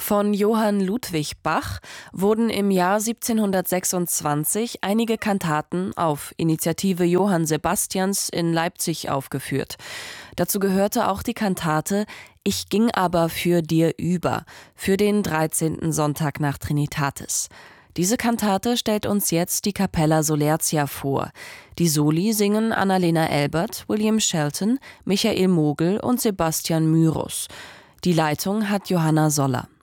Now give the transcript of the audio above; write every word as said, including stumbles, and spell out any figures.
Von Johann Ludwig Bach wurden im Jahr siebzehnhundertsechsundzwanzig einige Kantaten auf Initiative Johann Sebastians in Leipzig aufgeführt. Dazu gehörte auch die Kantate »Ich ging aber für dir über« für den dreizehnten Sonntag nach Trinitatis. Diese Kantate stellt uns jetzt die Capella Solertia vor. Die Soli singen Annalena Elbert, William Shelton, Michael Mogel und Sebastian Myrus. Die Leitung hat Johanna Soller.